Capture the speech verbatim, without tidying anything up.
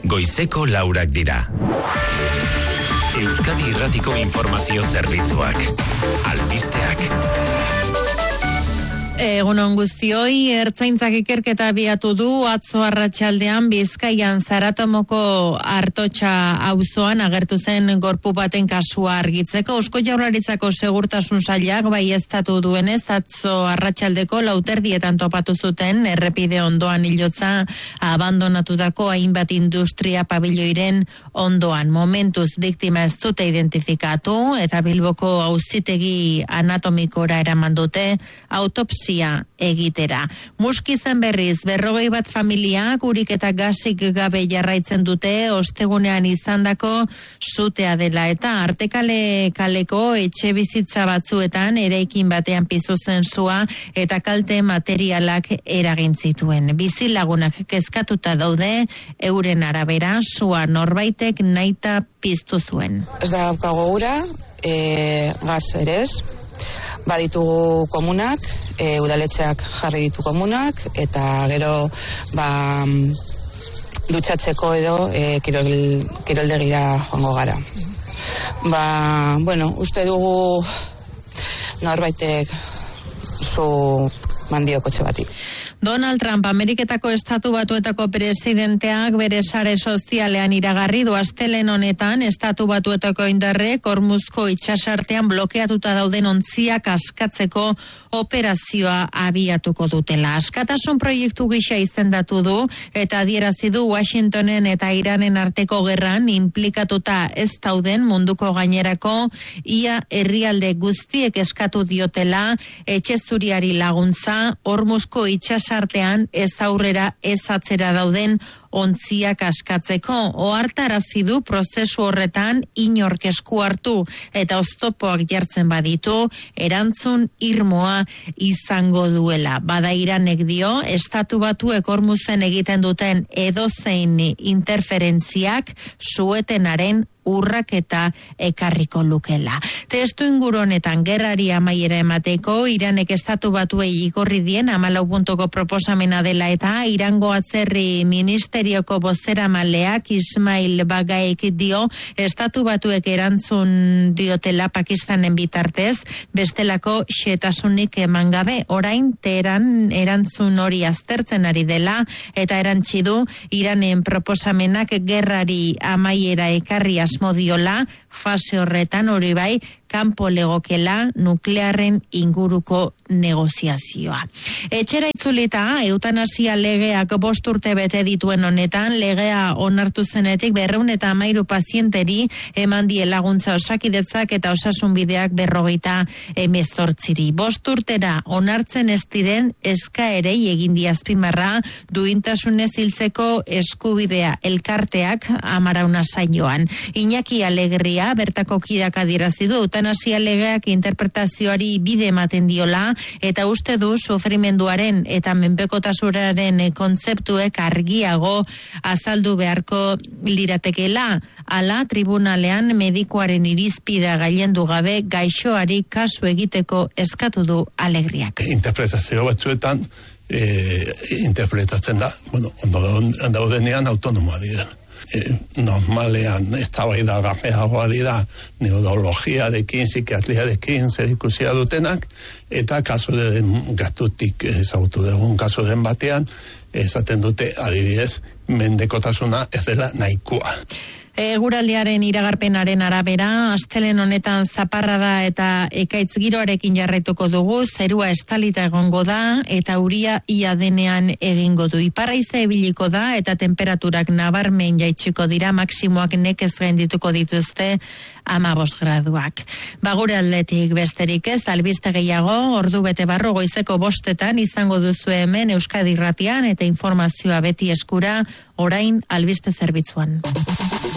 goizeko laurak dira. Euskadi Irratiko Informazio Zerbitzuak. Albisteak. Egunon guztioi, ertzaintzak ikerketa abiatu du atzo arratsaldean Bizkaian Zaratomoko Artotxa auzoan agertu zen gorpu baten kasua argitzeko. Eusko Jaurlaritzako Segurtasun Sailak baieztatu duenez atzo arratsaldeko lauterdietan topatu zuten errepide ondoan hilotza abandonatutako hainbat industria pabiloiren ondoan. Momentuz biktima ez dute identifikatu eta Bilboko auzitegi anatomikora eraman dute autopsia egitera. Muskizen berriz, berrogei bat familiak urik eta gasik gabe jarraitzen dute ostegunean izandako sutea dela eta Artekale kaleko etxe bizitza batzuetan eraikin batean piztu zen sua eta kalte materialak eragin zituen. Bizilagunak kezkatuta daude, euren arabera sua norbaitek nahita piztu zuen. Ez da daukago ura, e, gaz ere ez. Baditugu komunak, e, udaletxeak jarri ditu komunak, eta gero ba, dutxatzeko edo e, kirol, kiroldegira joango gara. Ba, bueno, uste dugu norbaitek zu mandio kotxe bati. Donald Trump, Ameriketako Estatu Batuetako presidenteak bere sare sozialean iragarri du astelen honetan Estatu Batuetako indarrek Hormuzko itsasartean blokeatuta dauden ontziak askatzeko operazioa abiatuko dutela. Askatasun proiektu gisa izendatu du eta adierazi du Washingtonen eta Iranen arteko gerran inplikatuta ez dauden munduko gainerako ia herrialde guztiek eskatu diotela etxe zuriari laguntza Hormuzko itsas artean ez aurrera ez atzera dauden ontziak askatzeko. Ohartarazi du prozesu horretan inork esku hartu eta oztopoak jartzen baditu erantzun irmoa izango duela. Bada Iranek dio Estatu Batuek Hormuzen egiten duten edozein interferentziak suetenaren urraketa ekarriko lukela. Testu inguru honetan gerrari amaiera emateko Iranek Estatu Batuei igorri dien hamalau puntuko proposamena dela eta Irango atzerri ministerioko bozeramaileak Ismail Bagaik dio Estatu Batuek erantzun diotela Pakistanen bitartez bestelako xehetasunik eman gabe. Orain Teheran erantzun hori aztertzen ari dela eta erantzi du Iranen proposamenak gerrari amaiera ekarri modiola, fase horretan hori bai, kanpo legokela nuklearren inguruko negoziazioa. Etxera itzulita, eutanasia legeak bost urte bete dituen honetan, legea onartu zenetik berreun eta hamairu pazienteri eman die laguntza Osakidetzak eta Osasunbideak berrogeita hemezortziri. Bost urtera onartzen ez diren eskaerei egin die azpimarra duintasunez hiltzeko eskubidea elkarteak Amarauna saioan. Iñaki Alegria bertako kideak adierazi du eutanasia legeak interpretazioari bide ematen diola eta uste du sufrimenduaren eta menpekotasunaren kontzeptuek argiago azaldu beharko liratekeela. Hala, tribunalean medikuaren irizpidea gailendu gabe gaixoari kasu egiteko eskatu du Alegriak. Interpretazio batzuetan e, interpretatzen da, bueno, ondo daudenean autonomoa dira. E, normalean ez da bai da gameagoa dira neurologiarekin, psikiatriarekin zer ikusia dutenak eta kaso den gatutik ezagutu dugun kaso den batean esaten dute adibidez mendekotasuna ez dela nahikoa. Eguraldiaren iragarpenaren arabera, astelen honetan zaparrada eta ekaitz giroarekin jarraituko dugu, zerua estalita egongo da eta euria ia denean egingo du. Iparraize ebiliko da eta temperaturak nabarmen jaitsiko dira, maksimoak nekez gaindituko dituzte hamabost graduak. Bagure aldetik besterik ez, albiste gehiago, ordu bete barro goizeko bostetan izango duzu hemen Euskadi Irratian eta informazioa beti eskura orain albiste zerbitzuan.